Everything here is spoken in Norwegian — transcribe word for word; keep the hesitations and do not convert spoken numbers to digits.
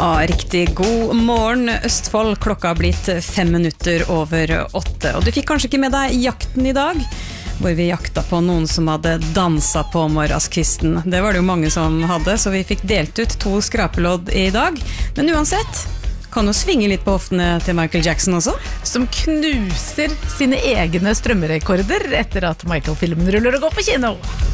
Ja, riktig god morgen Østfold, klokka har blitt fem minutter over åtte. Og du fikk kanskje ikke med deg jakten i dag, hvor vi jakta på noen som hadde danset på morgenskvisten. Det var det jo mange som hadde, så vi fikk delt ut to skrapelodd i dag. Men uansett, kan jo svinge litt på hoftene til Michael Jackson også. Som knuser sine egne strømmerekorder etter at Michael-filmen ruller og går på kino.